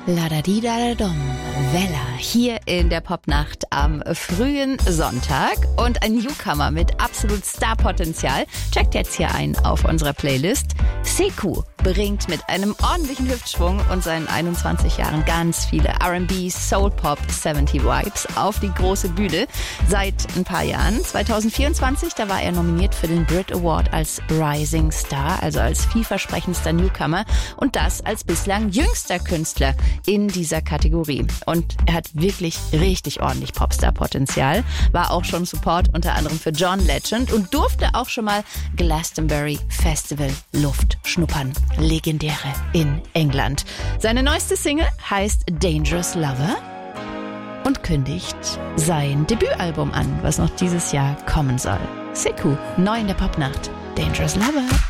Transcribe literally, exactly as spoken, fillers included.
La-da-di-da-da-dum. Vella hier in der Popnacht am frühen Sonntag und ein Newcomer mit absolut Starpotenzial. Checkt jetzt hier ein auf unserer Playlist. Sekou bringt mit einem ordentlichen Hüftschwung und seinen einundzwanzig Jahren ganz viele R and B, Soul Pop, siebzig Vibes auf die große Bühne seit ein paar Jahren. zwanzig vierundzwanzig, da war er nominiert für den Brit Award als Rising Star, also als vielversprechendster Newcomer und das als bislang jüngster Künstler in dieser Kategorie. Und er hat wirklich richtig ordentlich Popstar-Potenzial, war auch schon Support unter anderem für John Legend und durfte auch schon mal Glastonbury Festival Luft schnuppern. Legendäre in England. Seine neueste Single heißt Dangerous Lover und kündigt sein Debütalbum an, was noch dieses Jahr kommen soll. Sekou, neu in der Popnacht. Dangerous Lover.